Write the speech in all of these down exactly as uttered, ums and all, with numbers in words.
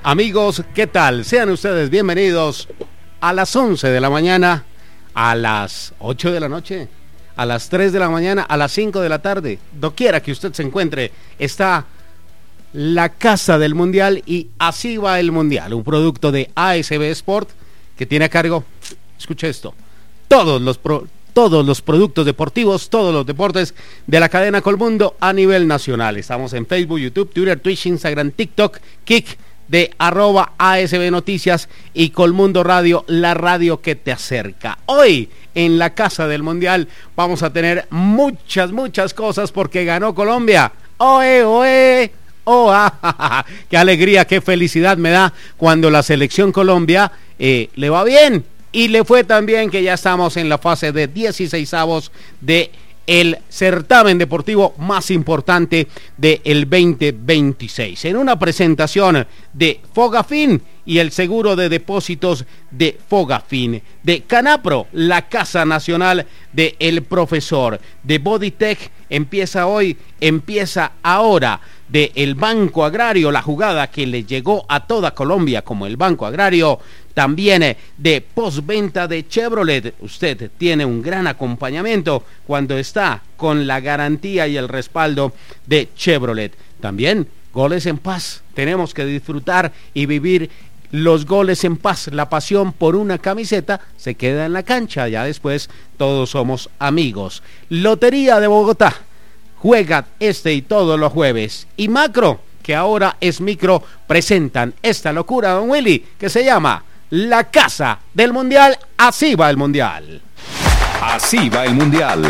Amigos, ¿qué tal? Sean ustedes bienvenidos a las once de la mañana, a las ocho de la noche, a las tres de la mañana, a las cinco de la tarde. Doquiera que usted se encuentre, está la Casa del Mundial y Así va el Mundial, un producto de A S B Sport que tiene a cargo, escuche esto, todos los pro, todos los productos deportivos, todos los deportes de la cadena Colmundo a nivel nacional. Estamos en Facebook, YouTube, Twitter, Twitch, Instagram, TikTok, Kik, de arroba A S B Noticias y Colmundo Radio, la radio que te acerca. Hoy en la Casa del Mundial vamos a tener muchas, muchas cosas porque ganó Colombia. ¡Oe, oe! ¡Oh, ah! ¡Qué alegría, qué felicidad me da cuando la selección Colombia eh, le va bien! Y le fue tan bien que ya estamos en la fase de dieciseisavos de el certamen deportivo más importante del veinte veintiséis. En una presentación de Fogafín y el seguro de depósitos de Fogafín, de Canapro, la Casa Nacional de El Profesor, de Bodytech, empieza hoy, empieza ahora, de el Banco Agrario, la jugada que le llegó a toda Colombia como el Banco Agrario, también de postventa de Chevrolet. Usted tiene un gran acompañamiento cuando está con la garantía y el respaldo de Chevrolet. También goles en paz, tenemos que disfrutar y vivir los goles en paz. La pasión por una camiseta se queda en la cancha, ya después todos somos amigos. Lotería de Bogotá juega este y todos los jueves, y Macro, que ahora es Micro, presentan esta locura, don Willy, que se llama La Casa del Mundial. Así va el Mundial. Así va el Mundial.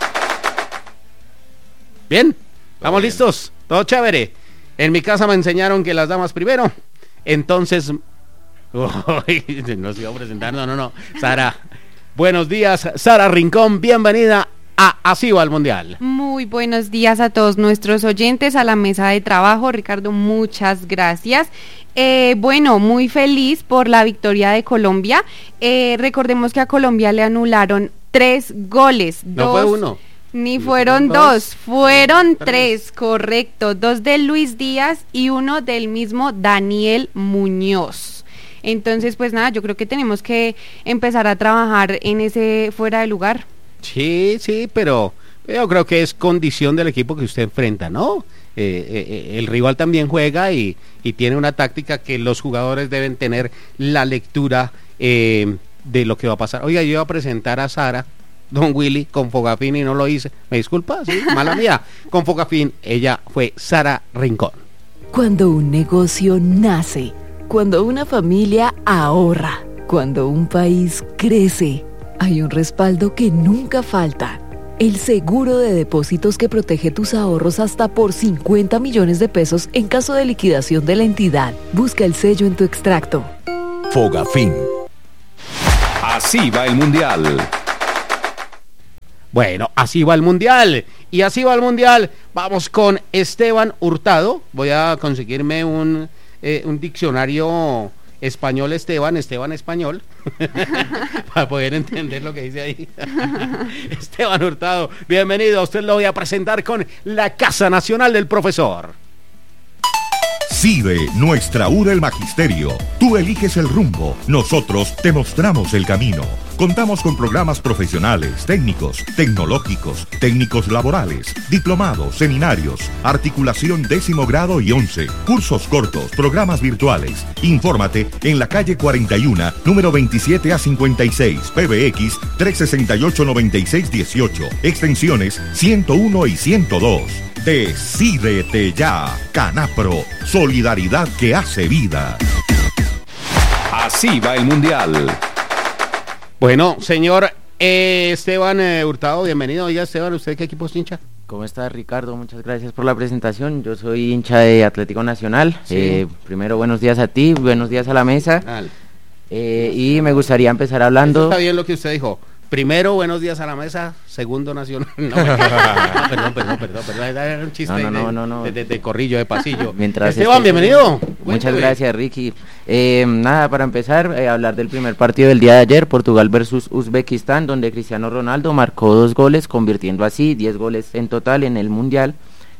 Bien, ¿estamos bien? ¿Listos? Todo chévere. En mi casa me enseñaron que las damas primero, entonces uy, no se iba a presentar, no, no, no. Sara, buenos días, Sara Rincón, bienvenida a Así va el Mundial. Muy buenos días a todos nuestros oyentes, a la mesa de trabajo. Ricardo, muchas gracias. Eh, bueno, muy feliz por la victoria de Colombia. Eh, recordemos que a Colombia le anularon tres goles. No dos, fue uno. Ni fueron dos, dos fueron tres. tres, correcto. Dos de Luis Díaz y uno del mismo Daniel Muñoz. Entonces, pues nada, yo creo que tenemos que empezar a trabajar en ese fuera de lugar. Sí, sí, pero yo creo que es condición del equipo que usted enfrenta, ¿no? Eh, eh, el rival también juega y, y tiene una táctica que los jugadores deben tener la lectura eh, de lo que va a pasar. Oiga, yo iba a presentar a Sara, don Willy, con Fogafín y no lo hice. ¿Me disculpa? Sí, mala mía. Con Fogafín, ella fue Sara Rincón. Cuando un negocio nace, cuando una familia ahorra, cuando un país crece, hay un respaldo que nunca falta. El seguro de depósitos que protege tus ahorros hasta por cincuenta millones de pesos en caso de liquidación de la entidad. Busca el sello en tu extracto. Fogafín. Así va el Mundial. Bueno, así va el Mundial. Y así va el Mundial. Vamos con Esteban Hurtado. Voy a conseguirme un, eh, un diccionario español Esteban, Esteban español, para poder entender lo que dice ahí. Esteban Hurtado, bienvenido. Usted lo voy a presentar con la Casa Nacional del Profesor. CIDE, nuestra U R el Magisterio. Tú eliges el rumbo, nosotros te mostramos el camino. Contamos con programas profesionales, técnicos, tecnológicos, técnicos laborales, diplomados, seminarios, articulación décimo grado y once, cursos cortos, programas virtuales. Infórmate en la calle cuarenta y uno, número veintisiete a cincuenta y seis, P B X tres seis ocho, nueve seis uno ocho, extensiones ciento uno y ciento dos. Decídete ya, Canapro, solidaridad que hace vida. Así va el Mundial. Bueno, señor eh, Esteban eh, Hurtado, bienvenido. Oiga, Esteban, ¿usted qué equipo es hincha? ¿Cómo está, Ricardo? Muchas gracias por la presentación. Yo soy hincha de Atlético Nacional. Sí. Eh, primero, buenos días a ti, buenos días a la mesa. Eh, y me gustaría empezar hablando... Eso está bien lo que usted dijo. Primero, buenos días a la mesa. Segundo, Nacional. No, ah, perdón, perdón, perdón, perdón. Era un chiste no, no, no, no, no. De, de, de corrillo, de pasillo. Mientras Esteban, este... bienvenido. Muchas Cuéntame. gracias, Ricky. Eh, nada, para empezar, eh, hablar del primer partido del día de ayer, Portugal versus Uzbekistán, donde Cristiano Ronaldo marcó dos goles, convirtiendo así diez goles en total en el Mundial.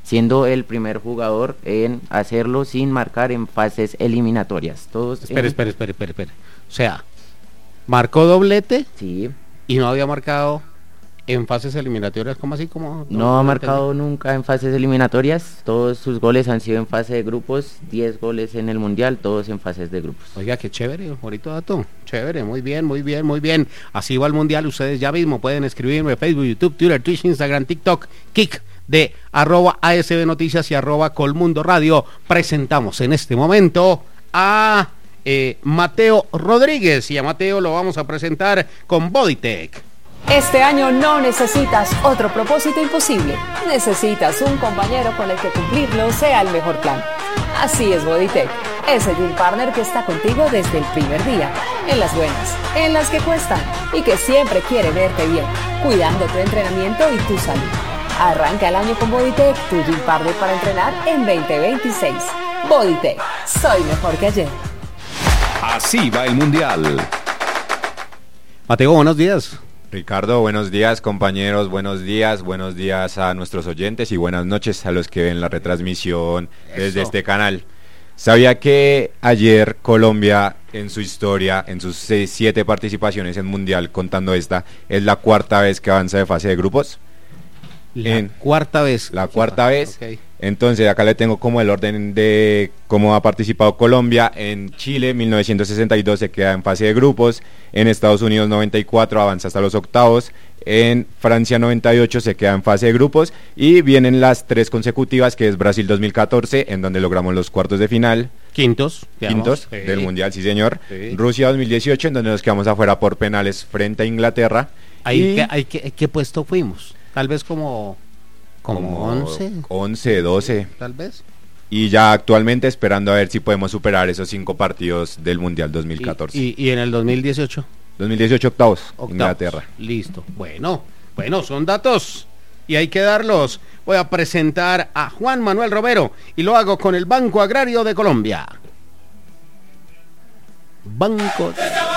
siendo el primer jugador en hacerlo sin marcar en fases eliminatorias. Todos Espere, en... espere, espere, espere, espere. O sea, marcó doblete Sí. y no había marcado en fases eliminatorias, ¿cómo así? como No, no ha lo marcado entendí. nunca en fases eliminatorias, todos sus goles han sido en fase de grupos, diez goles en el Mundial, todos en fases de grupos. Oiga, qué chévere, bonito dato, chévere, muy bien, muy bien, muy bien. Así va el Mundial, ustedes ya mismo pueden escribirme en Facebook, YouTube, Twitter, Twitch, Instagram, TikTok, Kik de arroba A S B Noticias y arroba Colmundo Radio. Presentamos en este momento a eh, Mateo Rodríguez, y a Mateo lo vamos a presentar con Bodytech. Este año no necesitas otro propósito imposible. Necesitas un compañero con el que cumplirlo sea el mejor plan. Así es Bodytech, ese gym partner que está contigo desde el primer día, en las buenas, en las que cuestan y que siempre quiere verte bien, cuidando tu entrenamiento y tu salud. Arranca el año con Bodytech, tu gym partner para entrenar en veinte veintiséis. Bodytech, soy mejor que ayer. Así va el Mundial. Mateo, buenos días. Ricardo, buenos días compañeros, buenos días, buenos días a nuestros oyentes y buenas noches a los que ven la retransmisión desde Eso. este canal. ¿Sabía que ayer Colombia en su historia, en sus seis, siete participaciones en Mundial, contando esta, es la cuarta vez que avanza de fase de grupos? La En- cuarta vez. La cuarta vez. Ok. Entonces acá le tengo como el orden de cómo ha participado Colombia. En Chile mil novecientos sesenta y dos se queda en fase de grupos, en Estados Unidos noventa y cuatro avanza hasta los octavos, en Francia noventa y ocho se queda en fase de grupos, y vienen las tres consecutivas, que es Brasil dos mil catorce, en donde logramos los cuartos de final, Quintos. digamos. quintos Sí. del Mundial, sí señor. Sí. Rusia dos mil dieciocho, en donde nos quedamos afuera por penales frente a Inglaterra. Ahí y que, ahí que, ¿qué puesto fuimos? Tal vez como como once, once, doce. tal vez. Y ya actualmente esperando a ver si podemos superar esos cinco partidos del Mundial dos mil catorce. Y, y, y en el dos mil dieciocho, dos mil dieciocho octavos, octavos. Inglaterra. Listo. Bueno, bueno, son datos y hay que darlos. Voy a presentar a Juan Manuel Romero y lo hago con el Banco Agrario de Colombia. Banco